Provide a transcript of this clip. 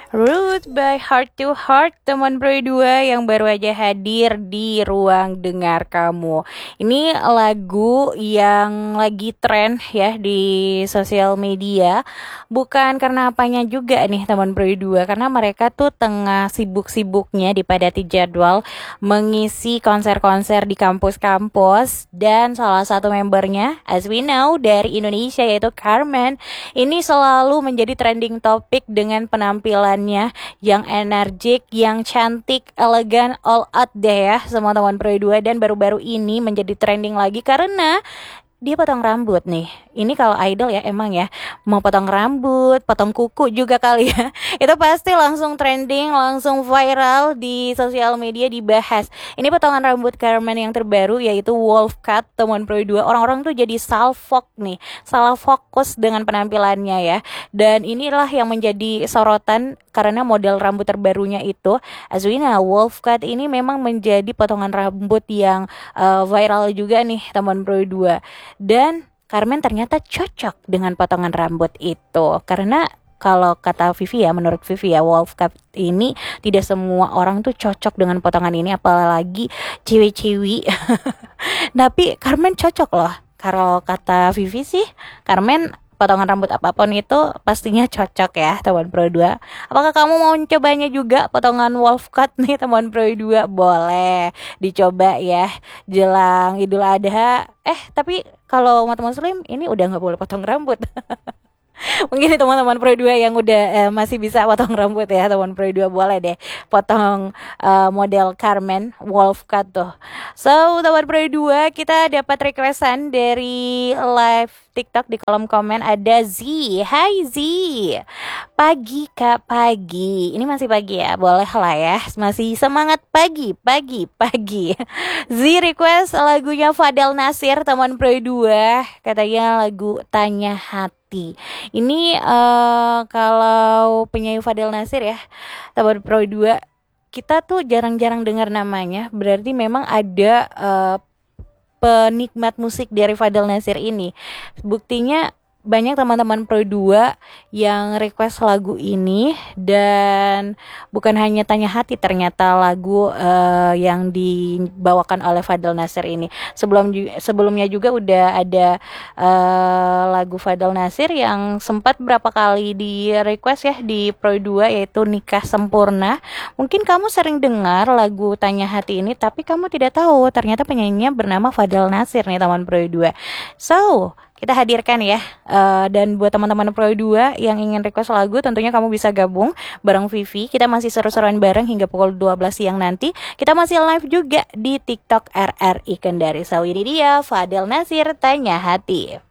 Root by Heart to Heart, teman Pro 2 yang baru aja hadir di ruang dengar kamu. Ini lagu yang lagi tren ya di sosial media. Bukan karena apanya juga nih teman Pro 2, karena mereka tuh tengah sibuk-sibuknya dipadati jadwal mengisi konser-konser di kampus-kampus. Dan salah satu membernya, as we know, dari Indonesia yaitu Carmen, ini selalu menjadi trending topik dengan penampilannya yang energik, yang cantik, elegan, all out deh ya semua teman Pro 2. Dan baru-baru ini menjadi trending lagi karena dia potong rambut nih. Ini kalau idol ya emang ya, mau potong rambut, potong kuku juga kali ya. Itu pasti langsung trending, langsung viral di sosial media dibahas. Ini potongan rambut Carmen yang terbaru yaitu wolf cut, teman Pro 2. Orang-orang tuh jadi salfok nih, salah fokus dengan penampilannya ya. Dan inilah yang menjadi sorotan karena model rambut terbarunya itu, Azwina wolf cut ini memang menjadi potongan rambut yang viral juga nih teman Pro 2. Dan Carmen ternyata cocok dengan potongan rambut itu. Karena kalau kata Vivi ya, menurut Vivi ya, wolf cut ini tidak semua orang tuh cocok dengan potongan ini, apalagi cewek-cewek. Tapi Carmen cocok loh. Kalau kata Vivi sih, Carmen potongan rambut apapun itu pastinya cocok ya teman Pro 2. Apakah kamu mau mencobanya juga potongan wolf cut nih teman Pro 2? Boleh dicoba ya jelang Idul Adha. Tapi kalau umat muslim ini udah gak boleh potong rambut. Mungkin teman-teman Pro 2 yang udah masih bisa potong rambut ya, teman Pro 2 boleh deh potong model Carmen wolf cut tuh. So teman Pro 2, kita dapat requestan dari live TikTok di kolom komen. Ada Z. Hai Z, pagi kak, pagi. Ini masih pagi ya, boleh lah ya, masih semangat pagi. Z request lagunya Fadel Nasir, teman Pro 2. Katanya lagu Tanya Hati. Ini kalau penyanyi Fadel Nasir ya, teman Pro 2, kita tuh jarang-jarang dengar namanya. Berarti memang ada penikmat musik dari Fadel Nasir ini. Buktinya banyak teman-teman Pro 2 yang request lagu ini. Dan bukan hanya Tanya Hati, ternyata lagu yang dibawakan oleh Fadel Nasir ini. Sebelumnya juga udah ada lagu Fadel Nasir yang sempat berapa kali di request ya di Pro 2, yaitu Nikah Sempurna. Mungkin kamu sering dengar lagu Tanya Hati ini, tapi kamu tidak tahu ternyata penyanyinya bernama Fadel Nasir nih teman Pro 2. So kita hadirkan ya. Dan buat teman-teman Pro 2 yang ingin request lagu, tentunya kamu bisa gabung bareng Vivi. Kita masih seru-seruan bareng hingga pukul 12 siang nanti. Kita masih live juga di TikTok RRI Kendari. So ini dia Fadel Nasir, Tanya Hati.